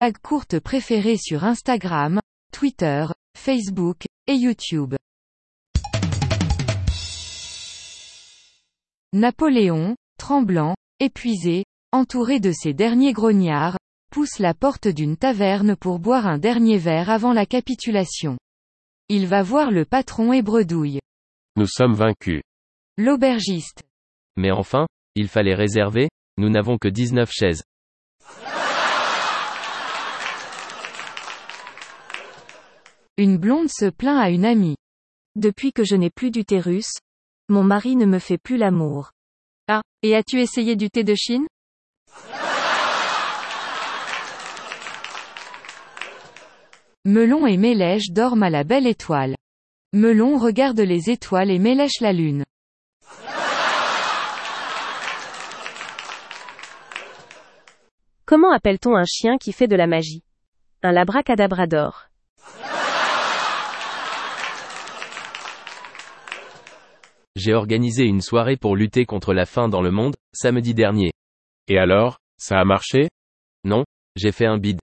blagues courtes préférées sur Instagram, Twitter, Facebook, et YouTube. Napoléon, tremblant, épuisé, entouré de ses derniers grognards, pousse la porte d'une taverne pour boire un dernier verre avant la capitulation. Il va voir le patron et bredouille. Nous sommes vaincus. L'aubergiste. Mais enfin, il fallait réserver, nous n'avons que 19 chaises. Une blonde se plaint à une amie. Depuis que je n'ai plus d'utérus, mon mari ne me fait plus l'amour. Ah, et as-tu essayé du thé de Chine? Melon et Mélèche dorment à la belle étoile. Melon regarde les étoiles et Mélèche la lune. Comment appelle-t-on un chien qui fait de la magie? Un labracadabrador. J'ai organisé une soirée pour lutter contre la faim dans le monde, samedi dernier. Et alors, ça a marché? Non, j'ai fait un bide.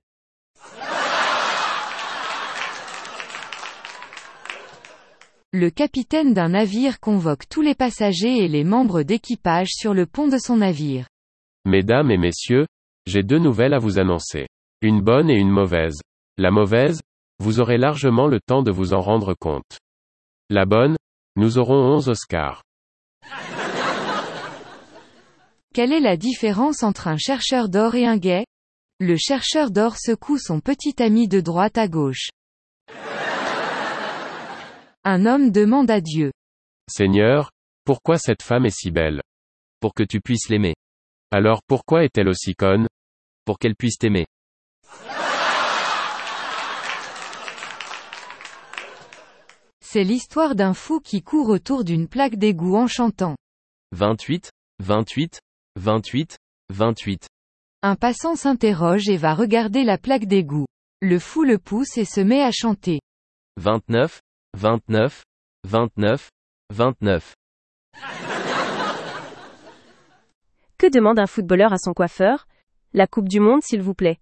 Le capitaine d'un navire convoque tous les passagers et les membres d'équipage sur le pont de son navire. Mesdames et messieurs, j'ai deux nouvelles à vous annoncer. Une bonne et une mauvaise. La mauvaise, vous aurez largement le temps de vous en rendre compte. La bonne, nous aurons 11 Oscars. Quelle est la différence entre un chercheur d'or et un gay? Le chercheur d'or secoue son petit ami de droite à gauche. Un homme demande à Dieu. Seigneur, pourquoi cette femme est si belle? Pour que tu puisses l'aimer. Alors pourquoi est-elle aussi conne? Pour qu'elle puisse t'aimer. C'est l'histoire d'un fou qui court autour d'une plaque d'égout en chantant. 28, 28, 28, 28. Un passant s'interroge et va regarder la plaque d'égout. Le fou le pousse et se met à chanter. 29, 29, 29, 29. Que demande un footballeur à son coiffeur? La Coupe du Monde, s'il vous plaît.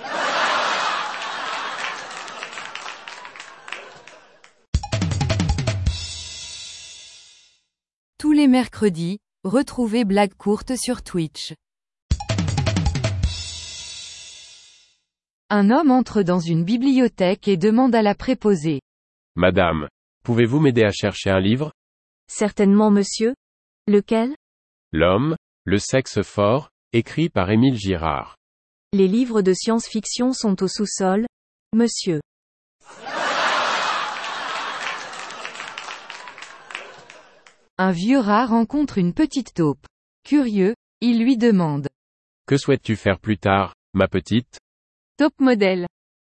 Tous les mercredis, retrouvez Blagues courtes sur Twitch. Un homme entre dans une bibliothèque et demande à la préposée. Madame, pouvez-vous m'aider à chercher un livre? Certainement, monsieur. Lequel? L'homme, le sexe fort, écrit par Émile Girard. Les livres de science-fiction sont au sous-sol, monsieur. Un vieux rat rencontre une petite taupe. Curieux, il lui demande. Que souhaites-tu faire plus tard, ma petite? Top modèle.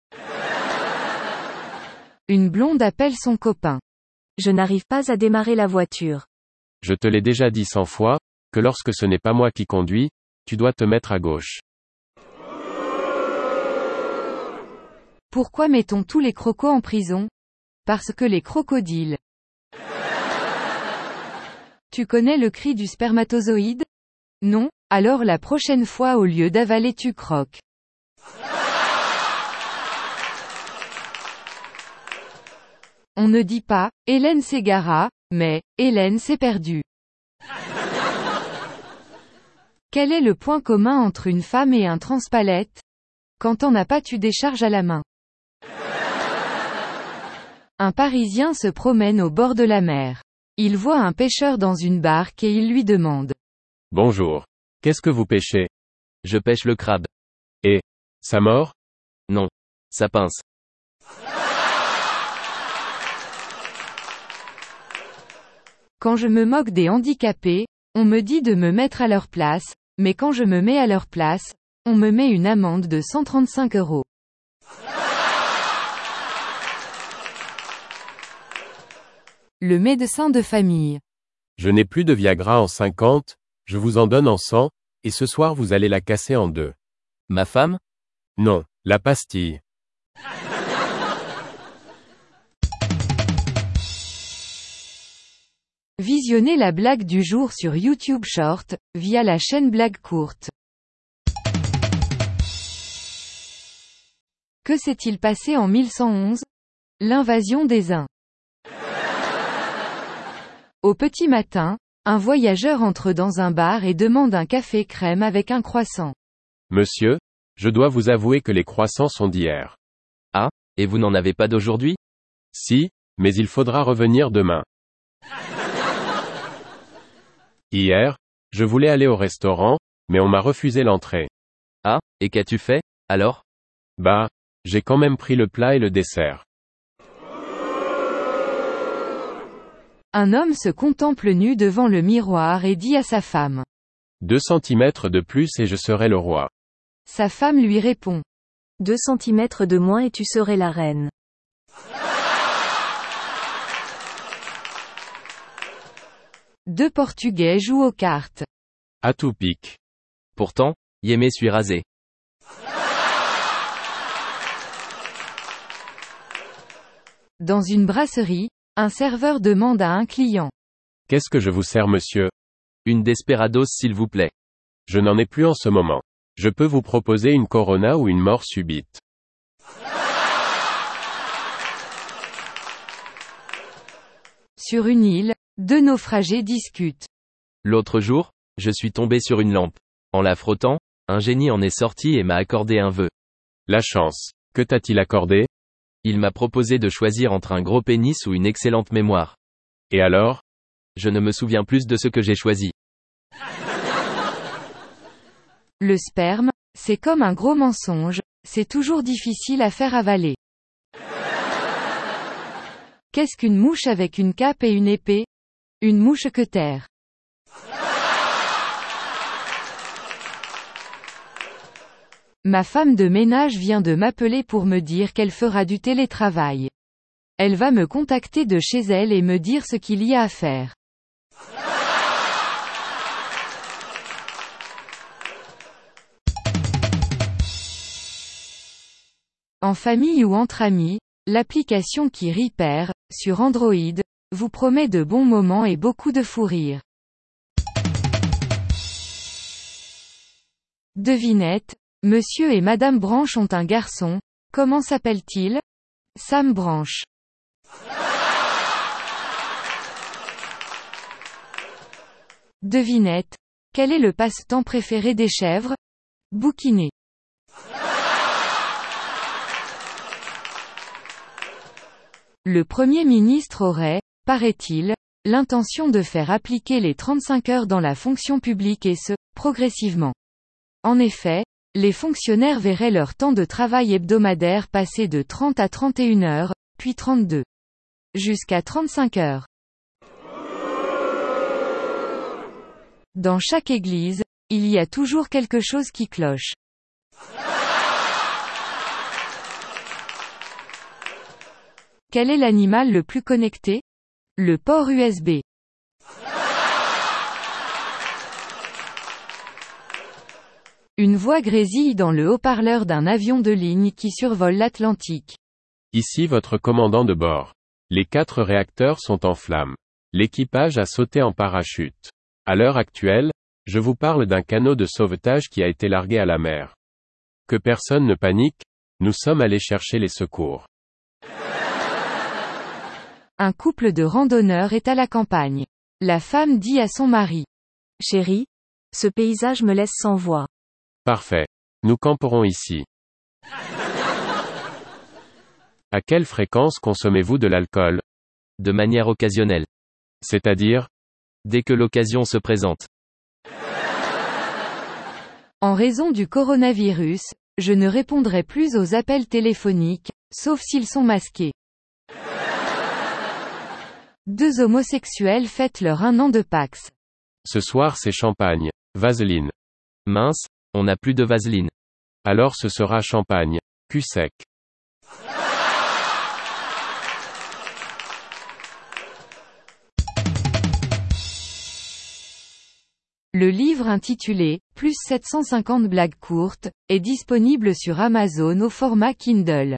Une blonde appelle son copain. Je n'arrive pas à démarrer la voiture. Je te l'ai déjà dit 100 fois, que lorsque ce n'est pas moi qui conduis, tu dois te mettre à gauche. Pourquoi mettons tous les crocos en prison? Parce que les crocodiles. Tu connais le cri du spermatozoïde? Non? Alors la prochaine fois au lieu d'avaler tu croques. On ne dit pas, Hélène s'égara, mais, Hélène s'est perdue. Quel est le point commun entre une femme et un transpalette? Quand on n'a pas tu décharges à la main. Un Parisien se promène au bord de la mer. Il voit un pêcheur dans une barque et il lui demande. Bonjour. Qu'est-ce que vous pêchez? Je pêche le crabe. Et, ça mord? Non. Ça pince. Quand je me moque des handicapés, on me dit de me mettre à leur place, mais quand je me mets à leur place, on me met une amende de 135 €. Le médecin de famille. Je n'ai plus de Viagra en 50, je vous en donne en 100, et ce soir vous allez la casser en deux. Ma femme? Non, la pastille. Visionnez la blague du jour sur YouTube Short, via la chaîne Blagues courtes. Que s'est-il passé en 1111? L'invasion des Huns. Au petit matin, un voyageur entre dans un bar et demande un café crème avec un croissant. Monsieur, je dois vous avouer que les croissants sont d'hier. Ah, et vous n'en avez pas d'aujourd'hui? Si, mais il faudra revenir demain. Hier, je voulais aller au restaurant, mais on m'a refusé l'entrée. Ah, et qu'as-tu fait, alors? Bah, j'ai quand même pris le plat et le dessert. Un homme se contemple nu devant le miroir et dit à sa femme. 2 centimètres de plus et je serai le roi. Sa femme lui répond. 2 centimètres de moins et tu serais la reine. Deux Portugais jouent aux cartes. À tout pic. Pourtant, Yémé suis rasé. Dans une brasserie, un serveur demande à un client. Qu'est-ce que je vous sers, monsieur? Une Desperados s'il vous plaît. Je n'en ai plus en ce moment. Je peux vous proposer une Corona ou une mort subite. Sur une île, deux naufragés discutent. L'autre jour, je suis tombé sur une lampe. En la frottant, un génie en est sorti et m'a accordé un vœu. La chance. Que t'a-t-il accordé? Il m'a proposé de choisir entre un gros pénis ou une excellente mémoire. Et alors? Je ne me souviens plus de ce que j'ai choisi. Le sperme, c'est comme un gros mensonge, c'est toujours difficile à faire avaler. Qu'est-ce qu'une mouche avec une cape et une épée? Une mouche-queue-terre. Ma femme de ménage vient de m'appeler pour me dire qu'elle fera du télétravail. Elle va me contacter de chez elle et me dire ce qu'il y a à faire. En famille ou entre amis, l'application qui rit perd, sur Android, vous promet de bons moments et beaucoup de fou rire. Devinette, Monsieur et Madame Branche ont un garçon, comment s'appelle-t-il? Sam Branche. Devinette, quel est le passe-temps préféré des chèvres? Bouquiner. Le Premier ministre aurait, paraît-il, l'intention de faire appliquer les 35 heures dans la fonction publique et ce, progressivement. En effet, les fonctionnaires verraient leur temps de travail hebdomadaire passer de 30 à 31 heures, puis 32. Jusqu'à 35 heures. Dans chaque église, il y a toujours quelque chose qui cloche. Quel est l'animal le plus connecté? Le port USB. Une voix grésille dans le haut-parleur d'un avion de ligne qui survole l'Atlantique. Ici votre commandant de bord. Les 4 réacteurs sont en flammes. L'équipage a sauté en parachute. À l'heure actuelle, je vous parle d'un canot de sauvetage qui a été largué à la mer. Que personne ne panique, nous sommes allés chercher les secours. Un couple de randonneurs est à la campagne. La femme dit à son mari. Chérie, ce paysage me laisse sans voix. Parfait. Nous camperons ici. À quelle fréquence consommez-vous de l'alcool? De manière occasionnelle. C'est-à-dire? Dès que l'occasion se présente. En raison du coronavirus, je ne répondrai plus aux appels téléphoniques, sauf s'ils sont masqués. 2 homosexuels fêtent leur 1 an de Pax. Ce soir c'est champagne. Vaseline. Mince, on n'a plus de vaseline. Alors ce sera champagne. Cul sec. Le livre intitulé « Plus 750 blagues courtes » est disponible sur Amazon au format Kindle.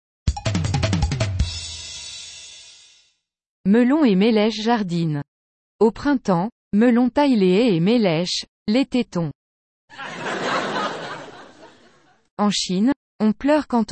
Melon et Mélèche jardinent. Au printemps, Melon taille les haies et Mélèche, les tétons. En Chine, on pleure quand